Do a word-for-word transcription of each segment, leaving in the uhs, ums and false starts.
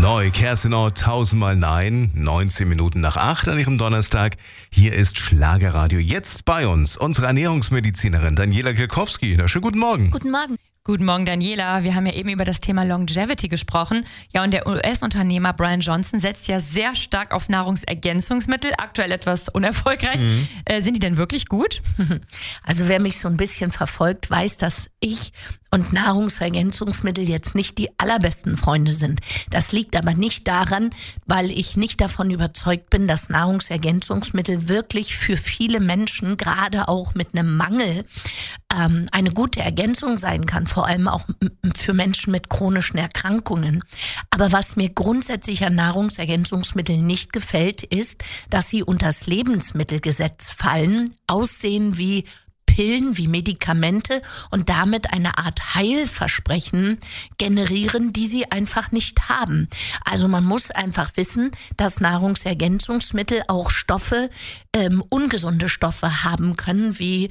Neu, Kerstenau, tausendmal nein, neunzehn Minuten nach acht an ihrem Donnerstag. Hier ist Schlagerradio. Jetzt bei uns unsere Ernährungsmedizinerin Daniela Kielkowski. Na, schönen guten Morgen. Guten Morgen. Guten Morgen, Daniela. Wir haben ja eben über das Thema Longevity gesprochen. Ja, und der U S-Unternehmer Brian Johnson setzt ja sehr stark auf Nahrungsergänzungsmittel. Aktuell etwas unerfolgreich. Mhm. Äh, sind die denn wirklich gut? Also wer mich so ein bisschen verfolgt, weiß, dass ich und Nahrungsergänzungsmittel jetzt nicht die allerbesten Freunde sind. Das liegt aber nicht daran, weil ich nicht davon überzeugt bin, dass Nahrungsergänzungsmittel wirklich für viele Menschen, gerade auch mit einem Mangel, ähm, eine gute Ergänzung sein kann, vor allem auch für Menschen mit chronischen Erkrankungen. Aber was mir grundsätzlich an Nahrungsergänzungsmitteln nicht gefällt, ist, dass sie unter das Lebensmittelgesetz fallen, aussehen wie Pillen, wie Medikamente und damit eine Art Heilversprechen generieren, die sie einfach nicht haben. Also man muss einfach wissen, dass Nahrungsergänzungsmittel auch Stoffe, ähm, ungesunde Stoffe haben können, wie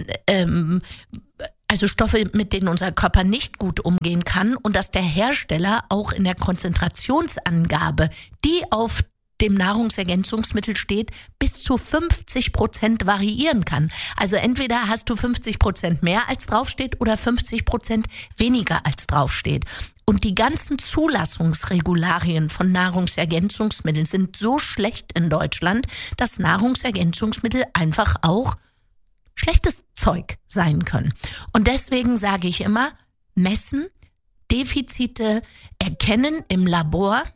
ähm, also Stoffe, mit denen unser Körper nicht gut umgehen kann, und dass der Hersteller auch in der Konzentrationsangabe, die auf dem Nahrungsergänzungsmittel steht, bis zu fünfzig Prozent variieren kann. Also entweder hast du fünfzig Prozent mehr als draufsteht oder fünfzig Prozent weniger als draufsteht. Und die ganzen Zulassungsregularien von Nahrungsergänzungsmitteln sind so schlecht in Deutschland, dass Nahrungsergänzungsmittel einfach auch schlechtes Zeug sein können. Und deswegen sage ich immer, messen, Defizite erkennen im Labor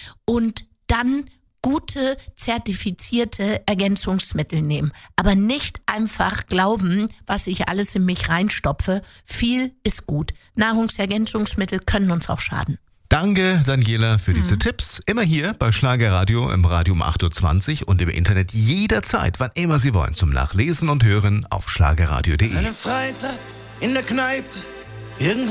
und dann gute, zertifizierte Ergänzungsmittel nehmen. Aber nicht einfach glauben, was ich alles in mich reinstopfe. Viel ist gut. Nahrungsergänzungsmittel können uns auch schaden. Danke, Daniela, für diese mhm. Tipps. Immer hier bei Schlagerradio im Radio um acht Uhr zwanzig und im Internet jederzeit, wann immer Sie wollen, zum Nachlesen und Hören auf schlagerradio punkt de. Einen Freitag in der Kneipe, irgendwo